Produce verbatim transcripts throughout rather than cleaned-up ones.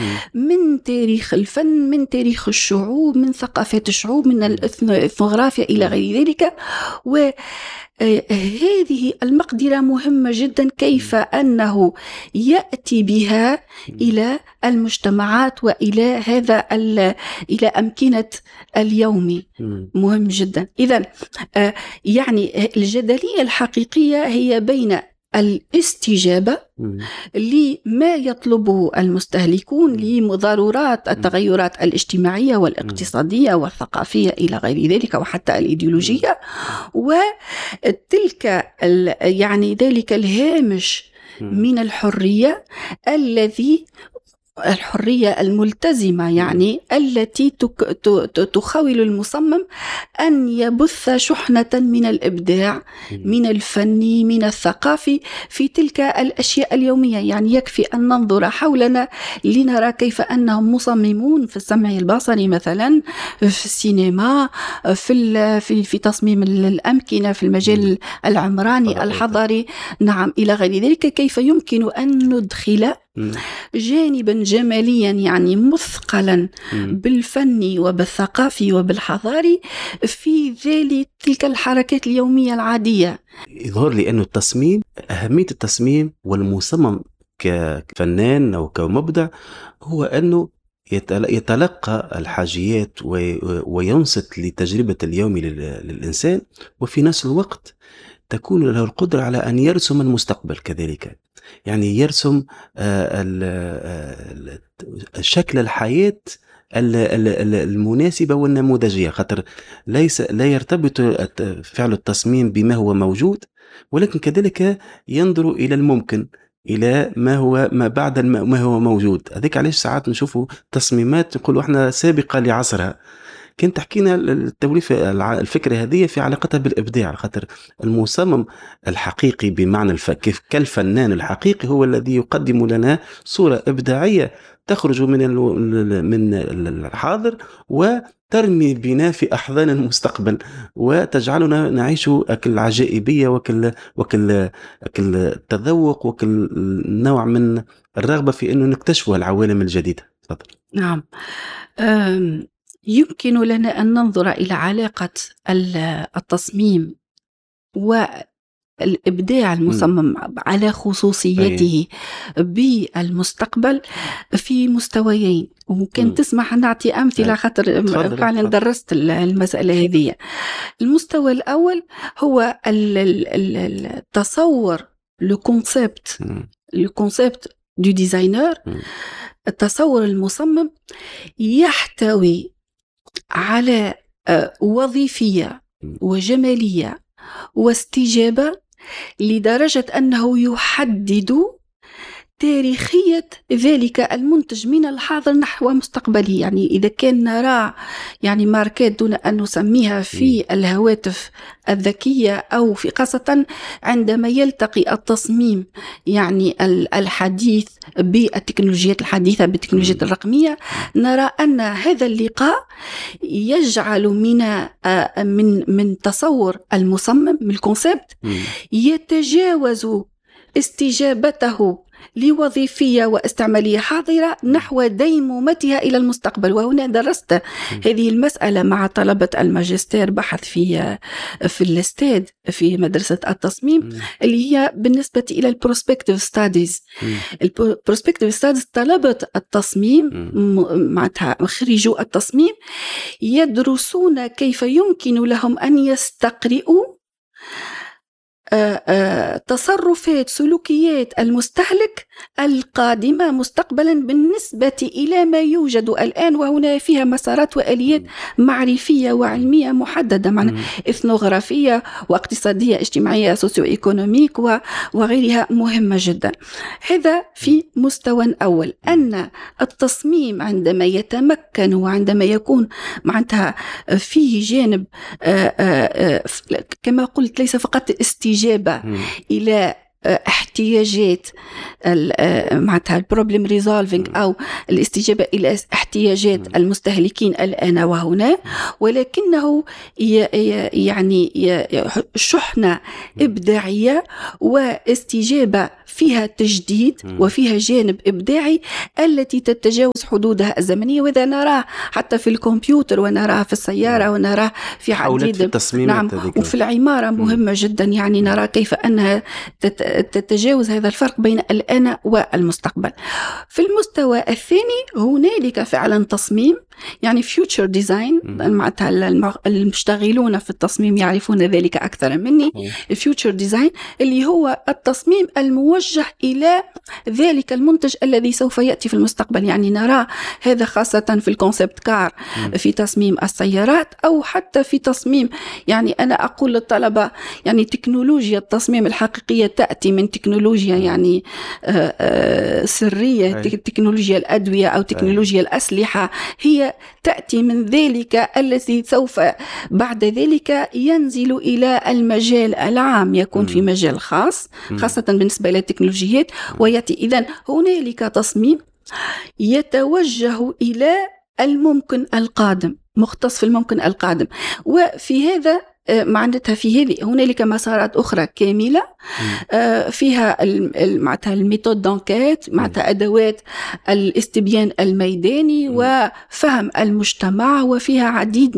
من تاريخ الفن، من تاريخ الشعوب، من ثقافات الشعوب، من الإثنوغرافيا إلى غير ذلك. و هذه المقدرة مهمة جدا، كيف أنه يأتي بها إلى المجتمعات وإلى هذا إلى أمكنة اليوم، مهم جدا. إذن يعني الجدلية الحقيقية هي بين الاستجابة لما يطلبه المستهلكون لمضارات التغيرات الاجتماعية والاقتصادية والثقافية إلى غير ذلك، وحتى الإيديولوجية، وتلك يعني ذلك الهامش من الحرية الذي الحرية الملتزمة، يعني التي تخول المصمم أن يبث شحنة من الإبداع، من الفن، من الثقافي في تلك الأشياء اليومية. يعني يكفي أن ننظر حولنا لنرى كيف أنهم مصممون في السمع البصري مثلا، في السينما، في في في تصميم الأمكنة، في المجال العمراني الحضاري، نعم، إلى غير ذلك. كيف يمكن أن ندخل جانبا جماليا يعني مثقلا بالفن وبالثقافي وبالحضاري في ذلك تلك الحركات اليومية العادية. يظهر لي أنه التصميم، أهمية التصميم والمصمم كفنان أو كمبدع هو أنه يتلقى الحاجيات وينصت لتجربة اليوم للإنسان، وفي نفس الوقت تكون له القدرة على أن يرسم المستقبل كذلك، يعني يرسم شكل الحياة المناسبة والنموذجية، خاطر ليس لا يرتبط فعل التصميم بما هو موجود، ولكن كذلك ينظر إلى الممكن، إلى ما هو ما بعد ما هو موجود. هذيك علاش ساعات نشوفوا تصميمات نقولوا احنا سابقة لعصرها. كنت تحكينا التوليفة الفكرة هذه في علاقتها بالإبداع، خاطر المصمم الحقيقي بمعنى الفكيف كالفنان الحقيقي هو الذي يقدم لنا صورة إبداعية تخرج من من الحاضر وترمي بنا في أحضان المستقبل، وتجعلنا نعيش أكل عجائبية وكل وكل أكل التذوق وكل نوع من الرغبة في أنه نكتشف العوالم الجديدة. تفضل. نعم، يمكن لنا أن ننظر إلى علاقة التصميم والإبداع المصمم م. على خصوصيته أيه. بالمستقبل في مستويين، وممكن م. تسمح نعطي أمثلة أيه. خاطر فعلا درست المسألة هذه. المستوى الأول هو التصور، الكونسيبت الكونسيبت دو ديزاينر، التصور المصمم يحتوي على وظيفية وجمالية واستجابة لدرجة أنه يحدد تاريخية ذلك المنتج من الحاضر نحو مستقبله. يعني إذا كان نرى يعني ماركات دون أن نسميها في الهواتف الذكية، أو في خاصة عندما يلتقي التصميم يعني الحديث بالتكنولوجيات الحديثة بالتكنولوجيات الرقمية، نرى أن هذا اللقاء يجعل من من من تصور المصمم من الكونسيبت يتجاوز استجابته لوظيفية واستعمالية حاضرة نحو ديمومتها إلى المستقبل. وهنا درست هذه المسألة مع طلبة الماجستير بحث في في الاستاد في مدرسة التصميم، اللي هي بالنسبة إلى البروسبكتيف ستاديز. البروسبكتيف ستاديز طلبة التصميم معناتها خريجو التصميم يدرسون كيف يمكن لهم أن يستقرئوا آآ آآ تصرفات سلوكيات المستهلك القادمة مستقبلا بالنسبة إلى ما يوجد الآن. وهنا فيها مسارات وآليات معرفية وعلمية محددة، معنى إثنوغرافية واقتصادية اجتماعية سوسيو إيكونوميك وغيرها مهمة جدا. هذا في مستوى أول، أن التصميم عندما يتمكن وعندما يكون معناتها فيه جانب آآ آآ كما قلت ليس فقط استجابة م. إلى احتياجات معناتها البروبلم ريزولفينج أو الاستجابة إلى احتياجات المستهلكين الآن وهنا، ولكنه يعني شحنة إبداعية واستجابة فيها تجديد وفيها جانب إبداعي التي تتجاوز حدودها الزمنية، وإذا نراه حتى في الكمبيوتر ونراه في السيارة ونراه في عديد نعم وفي العمارة مهمة جدا. يعني نرى كيف أنها تتجاوز هذا الفرق بين الآن والمستقبل. في المستوى الثاني هنالك فعلا تصميم يعني future design، معناتها المشتغلون في التصميم يعرفون ذلك أكثر مني. future design اللي هو التصميم الموجه إلى ذلك المنتج الذي سوف يأتي في المستقبل. يعني نرى هذا خاصة في الكونسبت كار في تصميم السيارات، أو حتى في تصميم، يعني أنا أقول للطلبة يعني تكنولوجيا التصميم الحقيقية تأتي من تكنولوجيا يعني آآ آآ سرية، تكنولوجيا الأدوية أو تكنولوجيا الأسلحة هي تأتي من ذلك الذي سوف بعد ذلك ينزل إلى المجال العام، يكون في مجال خاص خاصة بالنسبة إلى التكنولوجيات ويأتي. إذن هنالك تصميم يتوجه إلى الممكن القادم، مختص في الممكن القادم. وفي هذا معناتها في هذه هنالك مسارات أخرى كاملة فيها معناتها الميثود دانكيت، معناتها أدوات الاستبيان الميداني وفهم المجتمع، وفيها عديد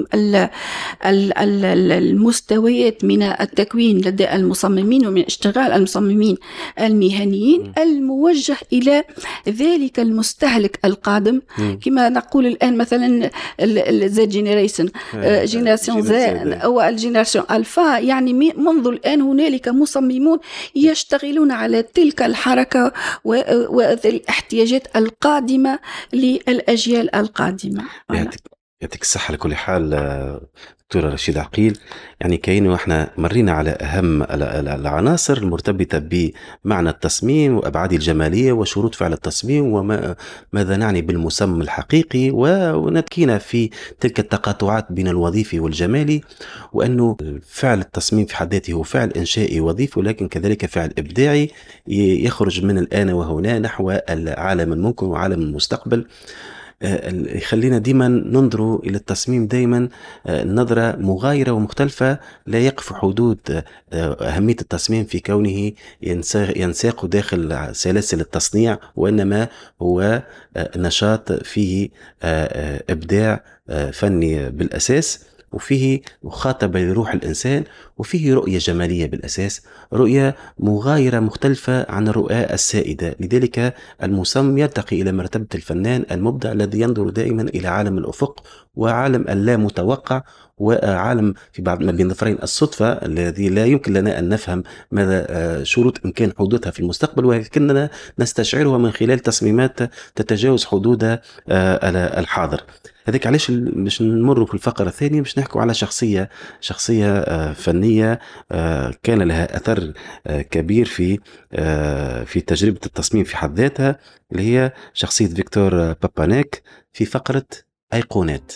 المستويات من التكوين لدى المصممين ومن اشتغال المصممين المهنيين الموجه إلى ذلك المستهلك القادم. كما نقول الآن مثلا الزد جينيريشن جينيراسيون زد أو الجينيراسيون ألفا، يعني منذ الآن هنالك مصممون يشتغلون على تلك الحركة والاحتياجات القادمة للأجيال القادمة. يعطيك الصحة. لكل حال دكتورة رشيدة عقيل، يعني كأنه احنا مرينا على أهم العناصر المرتبطة بمعنى التصميم وأبعاده الجمالية وشروط فعل التصميم وماذا نعني بالمسمى الحقيقي، ونبكينا في تلك التقاطعات بين الوظيفي والجمالي، وأنه فعل التصميم في حد ذاته هو فعل إنشائي وظيفي، ولكن كذلك فعل إبداعي يخرج من الآن وهنا نحو العالم الممكن وعالم المستقبل. يخلينا ديما ننظر إلى التصميم دايما نظرة مغايرة ومختلفة، لا يقف حدود أهمية التصميم في كونه ينساق داخل سلاسل التصنيع، وإنما هو نشاط فيه إبداع فني بالأساس، وفيه مخاطبة لروح الإنسان، وفيه رؤية جمالية بالأساس، رؤية مغايرة مختلفة عن الرؤى السائدة. لذلك المصمم يرتقي إلى مرتبة الفنان المبدع الذي ينظر دائما إلى عالم الأفق وعالم اللا متوقع، وعالم في بعض ما بين ظفرين الصدفة الذي لا يمكن لنا أن نفهم ماذا شروط إمكان حدوثها في المستقبل، ولكننا نستشعرها من خلال تصميمات تتجاوز حدود الحاضر. هذيك علاش باش نمر في الفقرة الثانية باش نحكوا على شخصية شخصية فنية كان لها أثر كبير في في تجربة التصميم في حد ذاتها، اللي هي شخصية فيكتور بابانيك في فقرة أيقونات.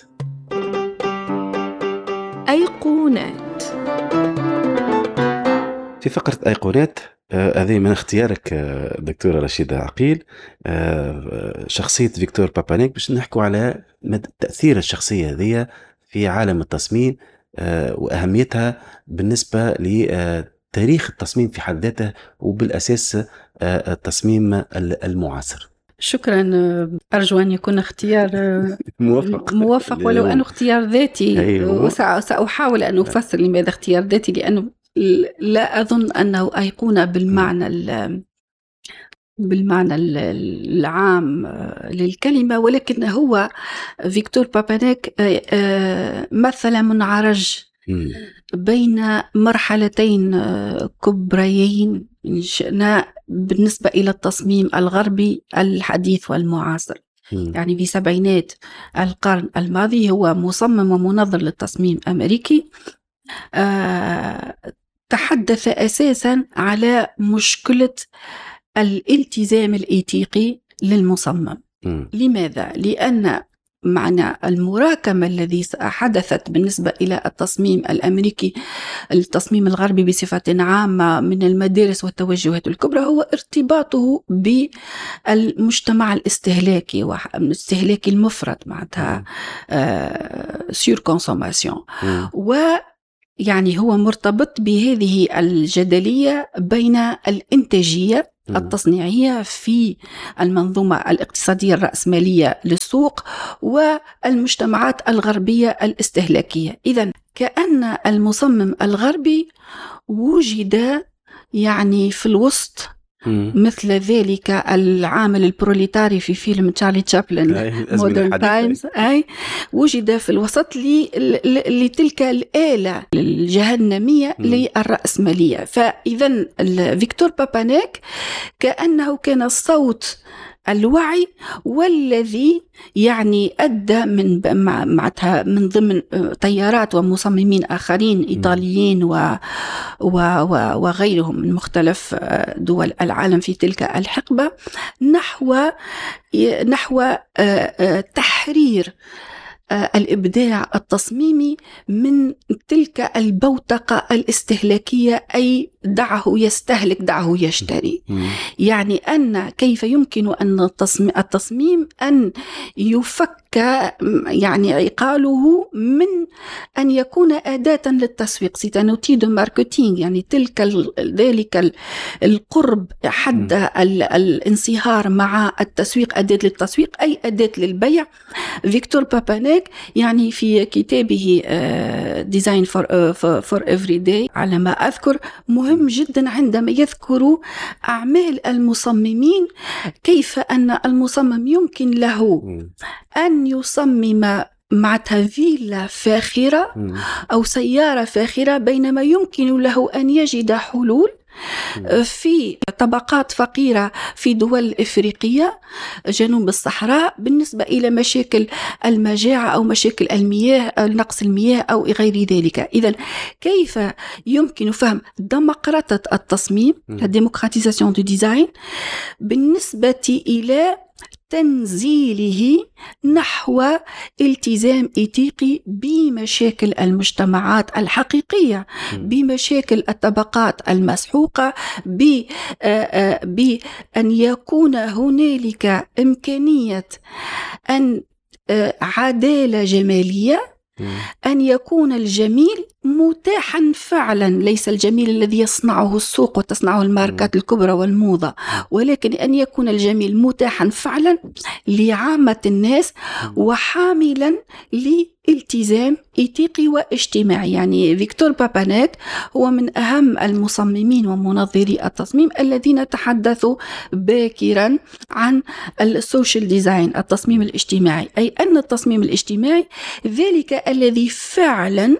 أيقونات. في فقرة أيقونات هذه من اختيارك دكتورة رشيدة عقيل شخصية فيكتور بابانيك، باش نحكوا على تأثير الشخصية هذه في عالم التصميم وأهميتها بالنسبة لتاريخ التصميم في حد ذاته، وبالأساس التصميم المعاصر. شكرا، أرجو أن يكون اختيار موفق, موفق ولو أنه اختيار ذاتي. وسأحاول أن أفسر لماذا اختيار ذاتي، لأنه لا أظن أنه أيقونة بالمعنى بالمعنى العام للكلمة، ولكن هو فيكتور بابانيك مثل منعرج بين مرحلتين كبريين شأنها بالنسبة إلى التصميم الغربي الحديث والمعاصر. يعني في سبعينات القرن الماضي هو مصمم ومنظر للتصميم أمريكي، أه تحدث أساسا على مشكلة الالتزام الإيثيقي للمصمم. م. لماذا؟ لأن معنى المراكمة الذي حدثت بالنسبة إلى التصميم الأمريكي، التصميم الغربي بصفة عامة من المدارس والتوجهات الكبرى، هو ارتباطه بالمجتمع الاستهلاكي والاستهلاكي المفرط معناتها سير كونسوماسيون، ويعني هو مرتبط بهذه الجدلية بين الإنتاجية التصنيعية في المنظومة الاقتصادية الرأسمالية للسوق والمجتمعات الغربية الاستهلاكية. إذن كأن المصمم الغربي وجد يعني في الوسط، مثل ذلك العامل البروليتاري في فيلم تشارلي تشابلن مودرن تايمز، أي وجد في الوسط لتلك الآلة الجهنمية للرأسمالية. فإذا فيكتور بابانيك كأنه كان صوت الوعي والذي يعني أدى من معتها من ضمن طيارات ومصممين آخرين إيطاليين و وغيرهم من مختلف دول العالم في تلك الحقبة نحو نحو تحرير الإبداع التصميمي من تلك البوتقة الاستهلاكية، أي دعه يستهلك دعه يشتري. يعني أن كيف يمكن أن التصميم أن يفك يعني عقاله من أن يكون أداة للتسويق، سيتانوتي دو ماركتينغ، يعني تلك ذلك القرب حد الانصهار مع التسويق، أداة للتسويق أي أداة للبيع. فيكتور بابانيك يعني في كتابه ديزاين فور إفري داي على ما أذكر مهم جدا عندما يذكر أعمال المصممين، كيف أن المصمم يمكن له أن يصمم معتها فيلا فاخرة أو سيارة فاخرة، بينما يمكن له أن يجد حلول في طبقات فقيرة في دول إفريقية جنوب الصحراء بالنسبة إلى مشاكل المجاعة أو مشاكل المياه، نقص المياه أو غير ذلك. إذن كيف يمكن فهم ديمقراطية التصميم، الديمقراطيزاسيون دو ديزاين، بالنسبة إلى تنزيله نحو التزام إيثيقي بمشاكل المجتمعات الحقيقية، بمشاكل الطبقات المسحوقة، بأن يكون هنالك إمكانية أن عدالة جمالية، أن يكون الجميل متاحا فعلا، ليس الجميل الذي يصنعه السوق وتصنعه الماركات الكبرى والموضة، ولكن أن يكون الجميل متاحا فعلا لعامة الناس وحاملا لالتزام إيثيقي واجتماعي. يعني فيكتور بابانيك هو من أهم المصممين ومنظري التصميم الذين تحدثوا باكرا عن السوشيال ديزاين، التصميم الاجتماعي، أي أن التصميم الاجتماعي ذلك الذي فعلا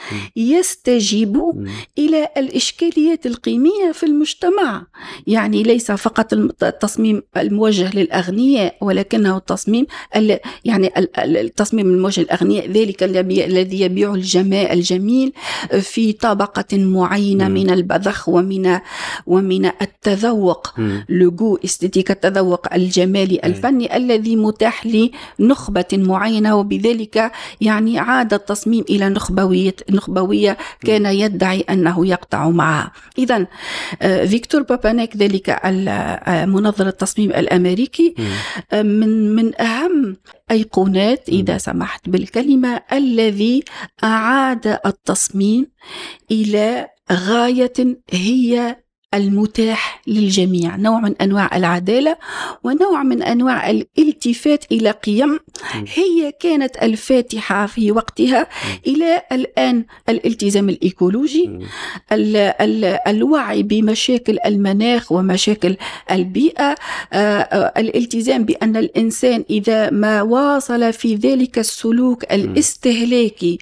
يستجيب إلى الإشكاليات القيمية في المجتمع. يعني ليس فقط التصميم الموجه للأغنياء، ولكنه التصميم يعني التصميم الموجه للأغنياء ذلك الذي يبيع الجمال الجميل في طبقة معينة من البذخ ومن ومن التذوق، لغو استيتيك، التذوق الجمالي الفني الذي متاح لنخبة معينة، وبذلك يعني عاد التصميم إلى نخبوية نخبوية كان يدعي أنه يقطع معها. إذن فيكتور بابانيك ذلك منظر التصميم الأمريكي من من أهم أيقونات إذا سمحت بالكلمة الذي أعاد التصميم إلى غاية هي المتاح للجميع، نوع من أنواع العدالة ونوع من أنواع الالتفات إلى قيم هي كانت الفاتحة في وقتها إلى الآن: الالتزام الإيكولوجي، ال ال الوعي بمشاكل المناخ ومشاكل البيئة، الالتزام بأن الإنسان إذا ما واصل في ذلك السلوك الاستهلاكي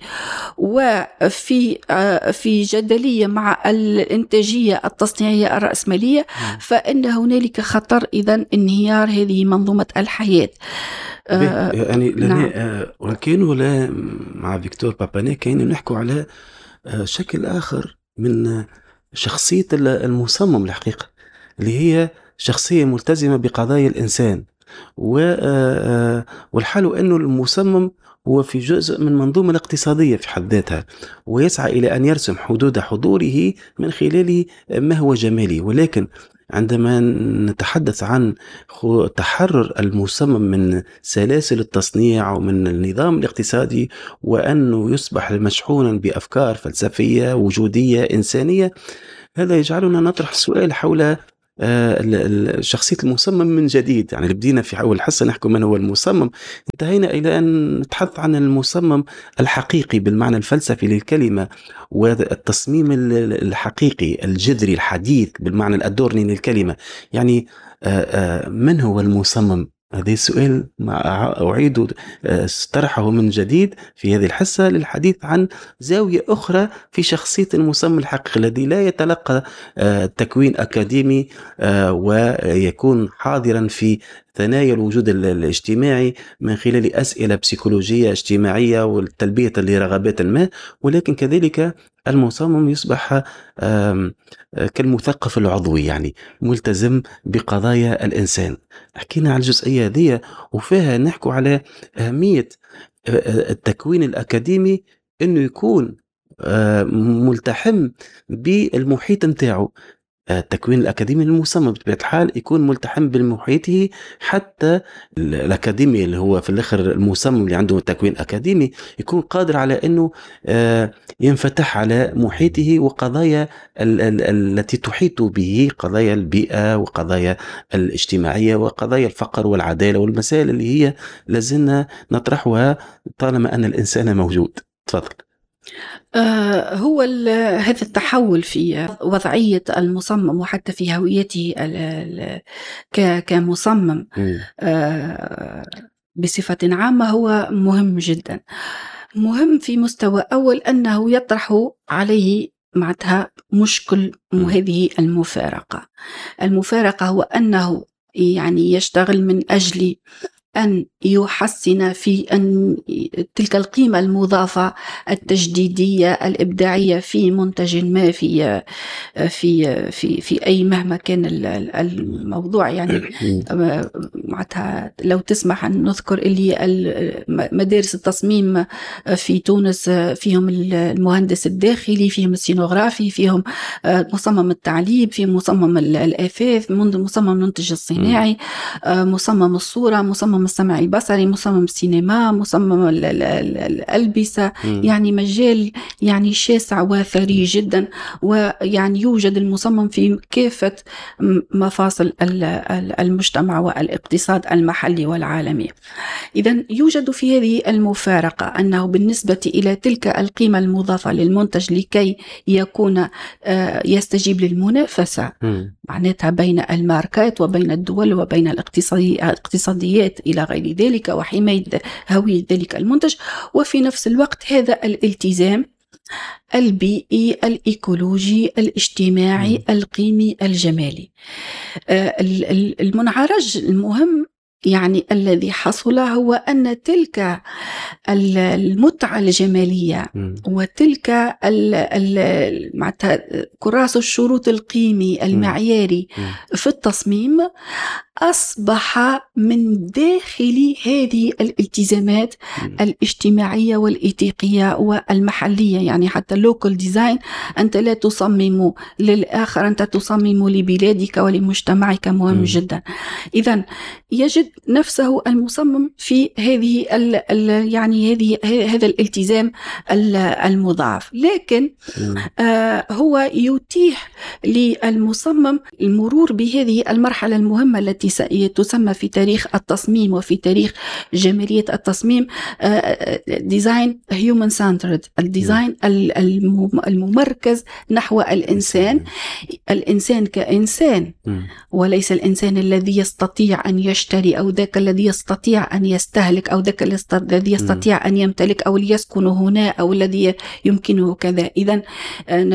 وفي في جدلية مع الإنتاجية التصنيعية الرأسمالية، فإن هنالك خطر إذن انهيار هذه منظومة الحياة. آه يعني نعم. وكانوا لا مع فيكتور بابانيك كانوا نحكوا على شكل آخر من شخصية المصمم الحقيقة، اللي هي شخصية ملتزمة بقضايا الإنسان والحال أنه المصمم هو في جزء من منظومة الاقتصادية في حد ذاتها، ويسعى إلى أن يرسم حدود حضوره من خلال ما هو جمالي. ولكن عندما نتحدث عن تحرر المصمم من سلاسل التصنيع ومن النظام الاقتصادي، وأنه يصبح مشحونا بأفكار فلسفية وجودية إنسانية، هذا يجعلنا نطرح سؤال حول شخصية المصمم من جديد. يعني بدينا في أول حصة نحكي من هو المصمم، انتهينا إلى أن نتحدث عن المصمم الحقيقي بالمعنى الفلسفي للكلمة، والتصميم الحقيقي الجذري الحديث بالمعنى الأدورني للكلمة. يعني من هو المصمم؟ هذا السؤال أعيد طرحه من جديد في هذه الحصة للحديث عن زاوية أخرى في شخصية المصمم الحقيقي الذي لا يتلقى تكوين أكاديمي ويكون حاضرا في ثنايا الوجود الاجتماعي من خلال أسئلة بسيكولوجية اجتماعية والتلبية لرغبات ما، ولكن كذلك المصمم يصبح كالمثقف العضوي، يعني ملتزم بقضايا الإنسان. حكينا على الجزئية هذه وفيها نحكو على أهمية التكوين الأكاديمي أنه يكون ملتحم بالمحيط متاعه. التكوين الأكاديمي للمصمم بطبيعة الحال يكون ملتحم بمحيطه، حتى الأكاديمي اللي هو في الآخر المصمم اللي عنده تكوين أكاديمي يكون قادر على أنه ينفتح على محيطه وقضايا التي تحيط به، قضايا البيئة وقضايا الاجتماعية وقضايا الفقر والعدالة والمسائل اللي هي لازلنا نطرحها طالما أن الإنسان موجود. تفضل. آه هو هذا التحول في وضعية المصمم وحتى في هويته كمصمم آه بصفة عامة هو مهم جدا. مهم في مستوى أول أنه يطرح عليه معناتها مشكل هذه المفارقة. المفارقة هو أنه يعني يشتغل من أجل أن يحسن في أن تلك القيمة المضافة التجديدية الإبداعية في منتج ما، في في في في أي مهما كان الموضوع. يعني معناتها لو تسمح أن نذكر اللي مدارس التصميم في تونس فيهم المهندس الداخلي، فيهم السينوغرافي، فيهم مصمم التعليب، فيهم مصمم الأثاث، مصمم المنتج الصناعي، مصمم الصورة، مصمم السمع البصري، مصمم السينما، مصمم الألبسة. يعني مجال يعني شاسع وثري جدا، ويعني يوجد المصمم في كافة مفاصل المجتمع والاقتصاد المحلي والعالمي. إذن يوجد في هذه المفارقة أنه بالنسبة إلى تلك القيمة المضافة للمنتج لكي يكون يستجيب للمنافسة معناتها بين الماركات وبين الدول وبين الاقتصاديات إلى غير ذلك، وحماية هوية ذلك المنتج، وفي نفس الوقت هذا الالتزام البيئي الإيكولوجي الاجتماعي القيمي الجمالي. المنعرج المهم يعني الذي حصل هو أن تلك المتعة الجمالية وتلك كراس الشروط القيمي المعياري في التصميم أصبح من داخل هذه الالتزامات الاجتماعية والإيثيقية والمحلية. يعني حتى اللوكال ديزاين، أنت لا تصمم للآخر، أنت تصمم لبلادك ولمجتمعك، مهم جدا. إذن يجد نفسه المصمم في هذه ال ال يعني هذه هذا الالتزام المضاعف، لكن آه هو يتيح للمصمم المرور بهذه المرحلة المهمة التي تسمى في تاريخ التصميم وفي تاريخ جمالية التصميم ديزاين هيومن سنترد، الديزاين الممركز نحو الإنسان، الإنسان كإنسان وليس الإنسان الذي يستطيع أن يشتري أو ذاك الذي يستطيع أن يستهلك أو ذاك الذي يستطيع أن يمتلك أو ليسكن هنا أو الذي يمكنه كذا. إذن نجد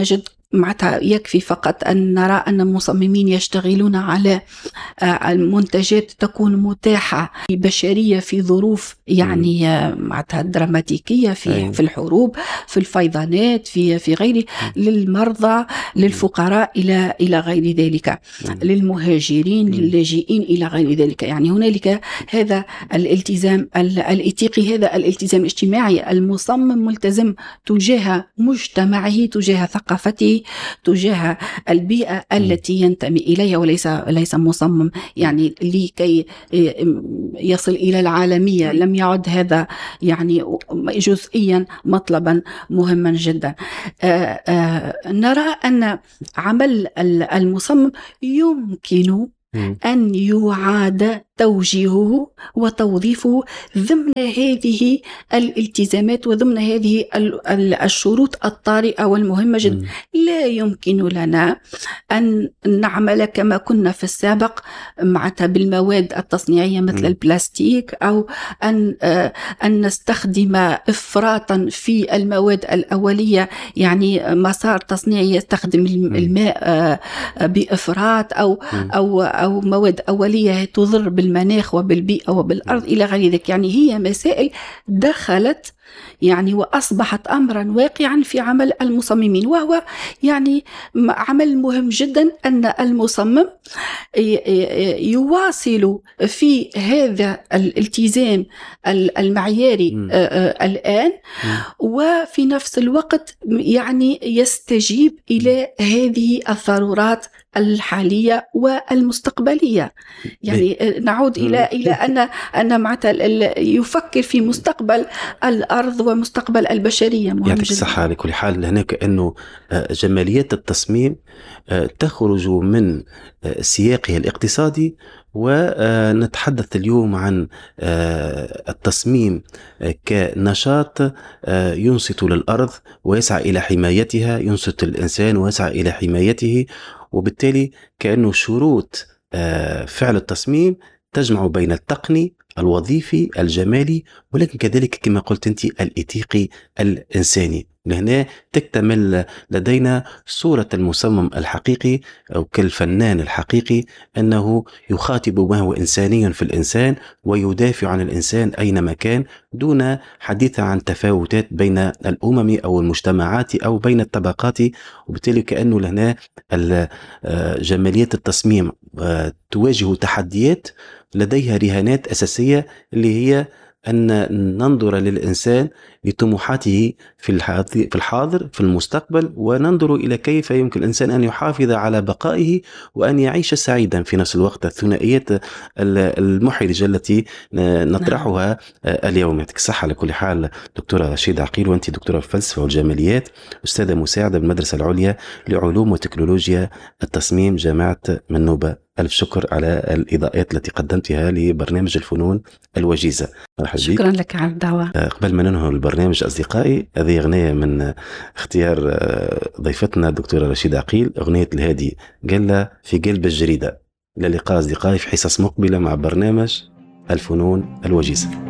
معناتها يكفي فقط أن نرى أن المصممين يشتغلون على المنتجات تكون متاحة للبشرية في ظروف يعني معناتها دراماتيكية في أي. في الحروب، في الفيضانات، في في غيره، للمرضى، للفقراء إلى إلى غير ذلك، للمهاجرين، للاجئين إلى غير ذلك. يعني هنالك هذا الالتزام الإيثيقي، هذا الالتزام الاجتماعي. المصمم ملتزم تجاه مجتمعه، تجاه ثقافته، تجاه البيئة التي ينتمي إليها، وليس ليس مصمم يعني لكي يصل إلى العالمية. لم يعد هذا يعني جزئيا مطلبا مهما جدا. آآ آآ نرى أن عمل المصمم يمكن أن يعاد توجيهه وتوظيفه ضمن هذه الالتزامات وضمن هذه الشروط الطارئة والمهمة جدا. لا يمكن لنا أن نعمل كما كنا في السابق معتا بالمواد التصنيعية مثل البلاستيك، أو أن أن نستخدم إفراطا في المواد الأولية، يعني مسار تصنيعي يستخدم الماء بإفراط، أو أو أو مواد أولية تضر بالمناخ وبالبيئة وبالأرض إلى غير ذلك. يعني هي مسائل دخلت يعني وأصبحت أمرا واقعا في عمل المصممين، وهو يعني عمل مهم جدا أن المصمم يواصل في هذا الالتزام المعياري م. الآن، وفي نفس الوقت يعني يستجيب إلى هذه الضرورات الحالية والمستقبلية. يعني نعود إلى إلى أن أن معتا يفكر في مستقبل الأرض ومستقبل البشرية. يعطيك الصحة. على كل حال هناك أنه جماليات التصميم تخرج من سياقها الاقتصادي، ونتحدث اليوم عن التصميم كنشاط ينصت للأرض ويسعى إلى حمايتها، ينصت الإنسان ويسعى إلى حمايته، وبالتالي كأنه شروط فعل التصميم تجمع بين التقني، الوظيفي، الجمالي، ولكن كذلك كما قلت أنت الإيثيقي الإنساني. لهنا تكتمل لدينا صورة المصمم الحقيقي أو كالفنان الحقيقي، أنه يخاطب ما هو إنساني في الإنسان ويدافع عن الإنسان أينما كان، دون حديث عن تفاوتات بين الأمم أو المجتمعات أو بين الطبقات. وبالتالي كأنه لهنا جمالية التصميم تواجه تحديات لديها رهانات أساسية، اللي هي أن ننظر للإنسان لطموحاته في الحاضر في المستقبل، وننظر إلى كيف يمكن الإنسان أن يحافظ على بقائه وأن يعيش سعيدا في نفس الوقت. الثنائيات المحرجة التي نطرحها اليوم. يعطيك الصحة. على كل حال دكتورة رشيدة عقيل، وأنت دكتورة في الفلسفة والجماليات، أستاذة مساعدة بالمدرسة العليا لعلوم وتكنولوجيا التصميم جامعة منوبة. ألف شكر على الإضاءات التي قدمتها لبرنامج الفنون الوجيزة. شكرا لك على الدعوة. قبل ما ننهي البرنامج أصدقائي، هذه أغنية من اختيار ضيفتنا الدكتورة رشيدة عقيل، أغنية الهادي قال في قلب الجريدة. إلى اللقاء أصدقائي في حصص مقبلة مع برنامج الفنون الوجيزة.